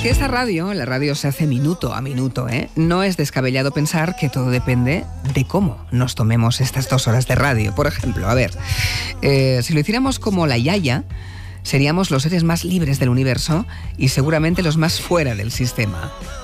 que esta radio, la radio se hace minuto a minuto, ¿eh? No es descabellado pensar que todo depende de cómo nos tomemos estas 2 horas de radio. Por ejemplo, a ver, si lo hiciéramos como la Yaya, seríamos los seres más libres del universo y seguramente los más fuera del sistema.